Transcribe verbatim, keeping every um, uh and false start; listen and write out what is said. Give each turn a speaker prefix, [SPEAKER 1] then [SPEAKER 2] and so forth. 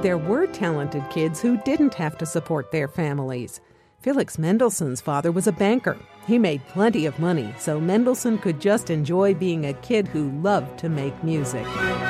[SPEAKER 1] there were talented kids who didn't have to support their families. Felix Mendelssohn's father was a banker. He made plenty of money, so Mendelssohn could just enjoy being a kid who loved to make music.